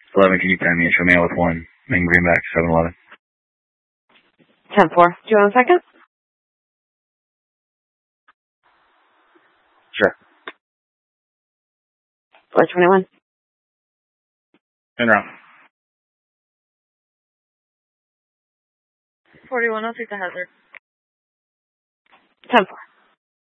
11, can you time me and show me out with 1? Main greenback, 7-11. 10-4. Do you want a second? Sure. 421. In route. 41, I'll take the hazard. 10-4.